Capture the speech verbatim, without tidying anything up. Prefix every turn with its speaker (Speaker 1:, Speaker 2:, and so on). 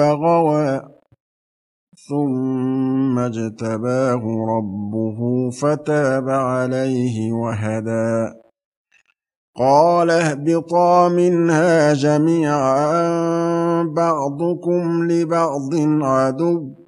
Speaker 1: فغوى ثم اجتباه ربه فتاب عليه وهدى قال اهبطا منها جميعا بعضكم لبعض عدو